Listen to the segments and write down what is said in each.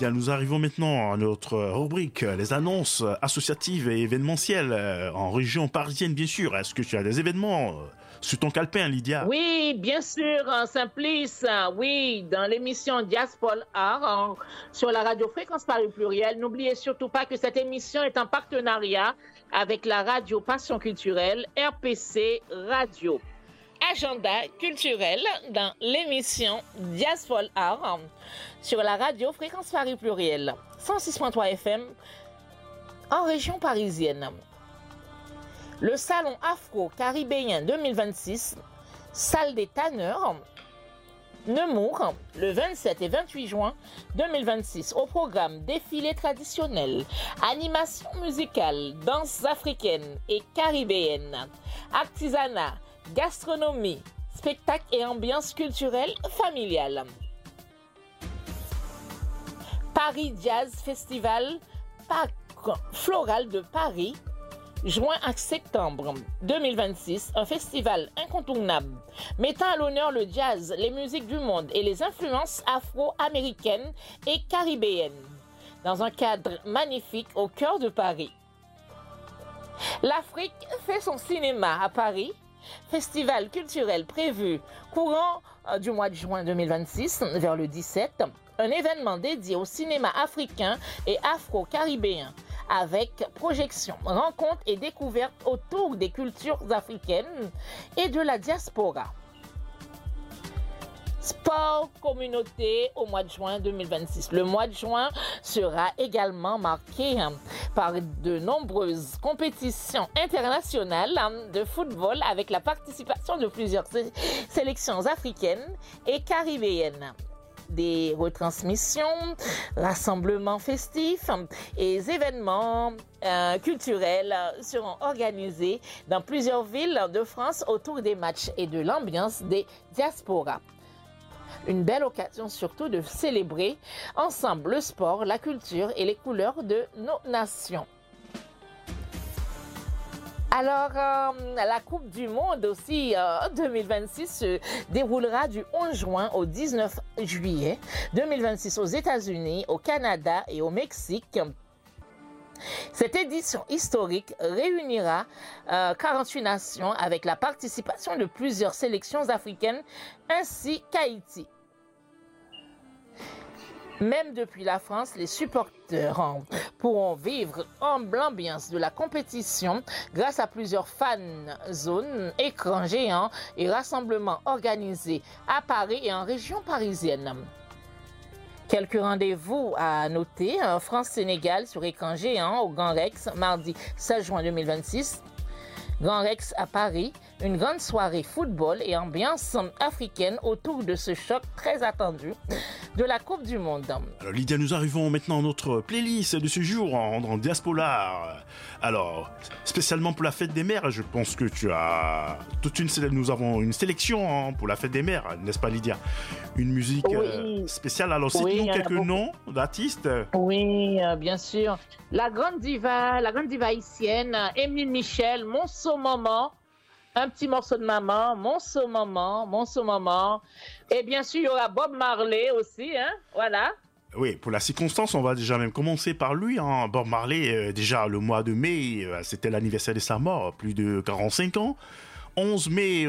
Lydia, nous arrivons maintenant à notre rubrique, les annonces associatives et événementielles en région parisienne, bien sûr. Est-ce que tu as des événements sur ton calepin, Lydia? Oui, bien sûr, en Simplice, oui, dans l'émission Diaspora Art sur la radio Fréquence Paris Pluriel. N'oubliez surtout pas que cette émission est en partenariat avec la radio Passion Culturelle, RPC Radio. Agenda culturel dans l'émission Diaspora Art sur la radio Fréquence Paris Pluriel, 106.3 FM en région parisienne. Le salon afro-caribéen 2026, salle des tanneurs, Nemours, le 27 et 28 juin 2026. Au programme défilé traditionnel, animation musicale, danse africaine et caribéenne, artisanat, gastronomie, spectacle et ambiance culturelle familiale. Paris Jazz Festival, Parc Floral de Paris, juin à septembre 2026, un festival incontournable mettant à l'honneur le jazz, les musiques du monde et les influences afro-américaines et caribéennes dans un cadre magnifique au cœur de Paris. L'Afrique fait son cinéma à Paris, festival culturel prévu courant du mois de juin 2026 vers le 17, un événement dédié au cinéma africain et afro-caribéen avec projection, rencontres et découvertes autour des cultures africaines et de la diaspora. Sport communauté au mois de juin 2026. Le mois de juin sera également marqué par de nombreuses compétitions internationales de football avec la participation de plusieurs sélections africaines et caribéennes. Des retransmissions, rassemblements festifs et événements culturels seront organisés dans plusieurs villes de France autour des matchs et de l'ambiance des diasporas. Une belle occasion surtout de célébrer ensemble le sport, la culture et les couleurs de nos nations. Alors, la Coupe du Monde aussi 2026 se déroulera du 11 juin au 19 juillet 2026 aux États-Unis, au Canada et au Mexique. Cette édition historique réunira 48 nations avec la participation de plusieurs sélections africaines ainsi qu'Haïti. Même depuis la France, les supporters pourront vivre l'ambiance de la compétition grâce à plusieurs fan zones, écrans géants et rassemblements organisés à Paris et en région parisienne. Quelques rendez-vous à noter, France-Sénégal sur écran géant au Grand Rex, mardi 16 juin 2026. Grand Rex à Paris, une grande soirée football et ambiance africaine autour de ce choc très attendu de la Coupe du Monde. Alors Lydia, nous arrivons maintenant à notre playlist de ce jour en Diaspora. Alors, spécialement pour la fête des mères, je pense que tu as nous avons une sélection pour la fête des mères, n'est-ce pas Lydia? Une musique spéciale. Alors, cite-nous quelques noms d'artistes. Oui, bien sûr. La grande diva haïtienne, Émile Michel, Mon Saut Maman. Un petit morceau de maman, Mon Saut Maman. Et bien sûr, il y aura Bob Marley aussi, voilà. Oui, pour la circonstance, on va déjà même commencer par lui. Bob Marley, déjà le mois de mai, c'était l'anniversaire de sa mort, plus de 45 ans. 11 mai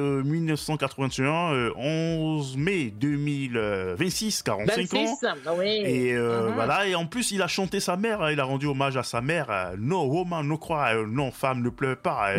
1981, 11 mai 2026, 45 ans. Oui. Et voilà, et en plus, il a chanté sa mère, il a rendu hommage à sa mère. Non, woman, no cry, non, femme, ne pleure pas.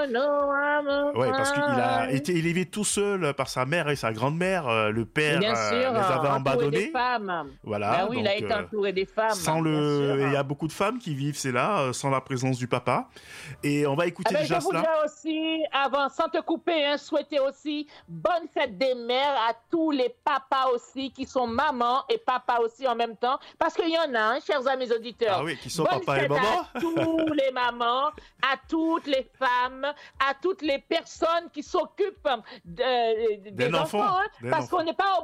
Parce qu'il a été élevé tout seul par sa mère et sa grand-mère. Le père bien sûr, les avait abandonnés. Des femmes. Voilà. Ben oui, donc, il a été entouré des femmes. Il y a beaucoup de femmes qui vivent, c'est là, sans la présence du papa. Et on va écouter déjà cela. Je voudrais aussi, avant, sans te couper, souhaiter aussi bonne fête des mères à tous les papas aussi qui sont mamans et papas aussi en même temps, parce qu'il y en a, chers amis auditeurs. Ah oui, qui sont bonne papa et maman. À tous les mamans, à toutes les femmes, à toutes les personnes qui s'occupent des enfants, parce qu'on n'est pas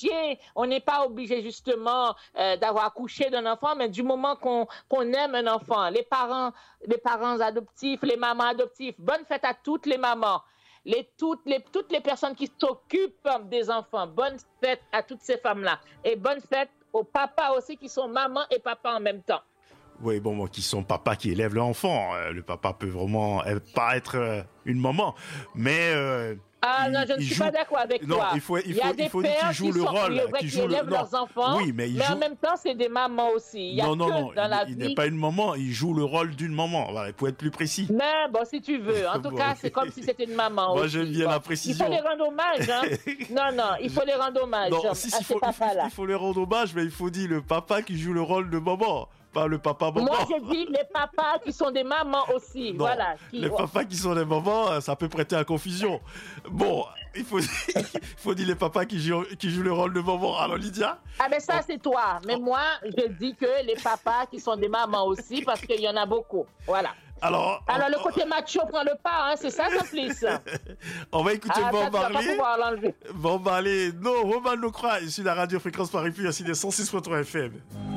obligé justement d'avoir accouché d'un enfant, mais du moment qu'on aime un enfant, les parents adoptifs, les mamans adoptives, bonne fête à toutes les mamans. Toutes les personnes qui s'occupent des enfants, bonne fête à toutes ces femmes-là. Et bonne fête aux papas aussi qui sont maman et papa en même temps. Oui, bon, qui sont papas qui élèvent leur enfant. Le papa peut vraiment pas être une maman, mais non, je ne suis pas d'accord avec toi. Il faut y a des pères qui jouent le rôle, qui élèvent leurs enfants, oui, mais en même temps, c'est des mamans aussi. Il y a non, dans la il vie. n'est pas une maman, il joue le rôle d'une maman. Voilà, il faut être plus précis. Mais bon, si tu veux. En tout cas, c'est comme si c'était une maman. Moi, aussi. j'aime bien la précision. Il faut les rendre hommage. Hein. non, il faut les rendre hommage à ces papas-là. Il faut les rendre hommage, mais il faut dire le papa qui joue le rôle de maman. Pas le papa maman. Moi, j'ai dit les papas qui sont des mamans aussi. Non, voilà. Les papas qui sont des mamans, ça peut prêter à confusion. Bon, il faut dire les papas qui jouent le rôle de maman. Alors, Lydia? Ah, mais ça, c'est toi. Mais moi, je dis que les papas qui sont des mamans aussi, parce qu'il y en a beaucoup. Voilà. Alors le côté macho prend le pas, hein, c'est ça, Simplice. On va écouter Bob Marley. Bob Marley, non, Roman Locroix, ici la radio Fréquence Paris, ainsi des 106.3 FM.